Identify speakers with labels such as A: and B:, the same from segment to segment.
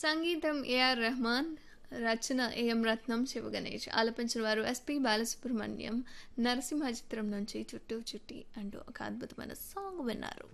A: సంగీతం AR Rahman, Rachana AM రత్నం, శివగణేష్. ఆలపించిన వారు ఎస్పి బాలసుబ్రహ్మణ్యం. నరసింహ చిత్రం నుంచి చుట్టూ చుట్టి అంటూ ఒక అద్భుతమైన సాంగ్ విన్నారు.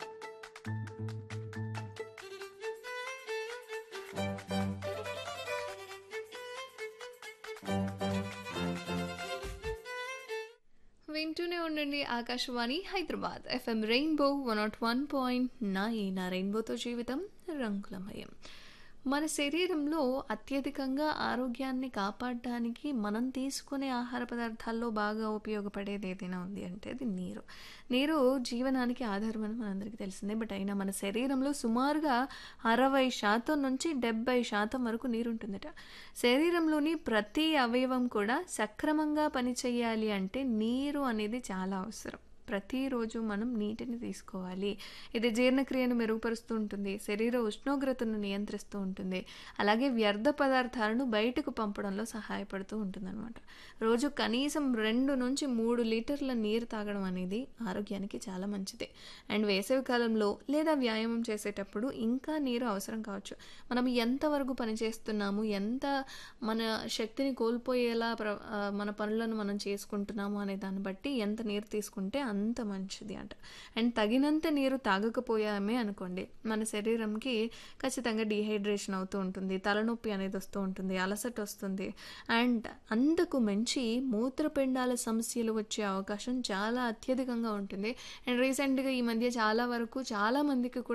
A: వింటూనే ఉండండి ఆకాశవాణి హైదరాబాద్ ఎఫ్ఎం రెయిన్బో 101.9. రెయిన్బోతో జీవితం రంగులమయం. మన శరీరంలో అత్యధికంగా ఆరోగ్యాన్ని కాపాడడానికి మనం తీసుకునే ఆహార పదార్థాల్లో బాగా ఉపయోగపడేది ఏదైనా ఉంది అంటే అది నీరు. నీరు జీవనానికి ఆధారం అని మనందరికీ తెలిసిందే. బట్ అయినా మన శరీరంలో సుమారుగా 60% నుంచి 70% వరకు నీరు ఉంటుందట. శరీరంలోని ప్రతి అవయవం కూడా సక్రమంగా పనిచేయాలి అంటే నీరు అనేది చాలా అవసరం. ప్రతిరోజు మనం నీటిని తీసుకోవాలి. ఇది జీర్ణక్రియను మెరుగుపరుస్తూ ఉంటుంది, శరీర ఉష్ణోగ్రతను నియంత్రిస్తూ ఉంటుంది, అలాగే వ్యర్థ పదార్థాలను బయటకు పంపడంలో సహాయపడుతూ ఉంటుందన్నమాట. రోజు కనీసం 2 నుంచి 3 లీటర్ల నీరు తాగడం అనేది ఆరోగ్యానికి చాలా మంచిది. అండ్ వేసవి కాలంలో లేదా వ్యాయామం చేసేటప్పుడు ఇంకా నీరు అవసరం కావచ్చు. మనం ఎంతవరకు పనిచేస్తున్నాము, ఎంత మన శక్తిని కోల్పోయేలా మన పనులను మనం చేసుకుంటున్నాము అనే దాన్ని బట్టి ఎంత నీరు తీసుకుంటే అంత మంచిది అంట. అండ్ తగినంత నీరు తాగకపోయామే అనుకోండి, మన శరీరంకి ఖచ్చితంగా డీహైడ్రేషన్ అవుతూ ఉంటుంది, తలనొప్పి అనేది వస్తూ ఉంటుంది, అలసట వస్తుంది. అండ్ అంతకు మించి మూత్రపిండాల సమస్యలు వచ్చే అవకాశం చాలా అత్యధికంగా ఉంటుంది. అండ్ రీసెంట్గా ఈ మధ్య చాలా మందికి కూడా